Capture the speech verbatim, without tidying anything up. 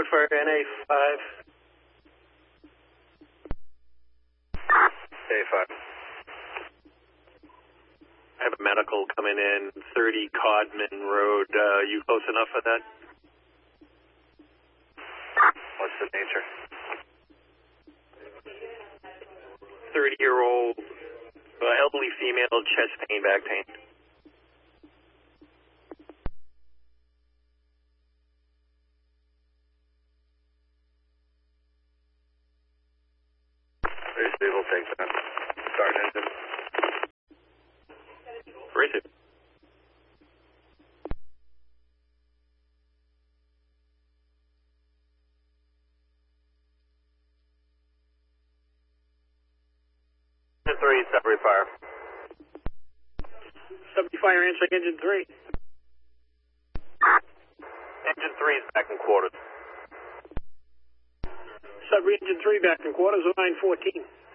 forward for N A five. A five. I have a medical coming in, thirty Codman Road. Uh, you close enough for that? What's the nature? thirty-year-old, uh, elderly female, chest pain, back pain. We'll take that. Start engine. Where is it? Three, Sudbury Fire. Sudbury Fire answering engine three. Engine three is back in quarters. Sudbury engine three back in quarters of nine fourteen.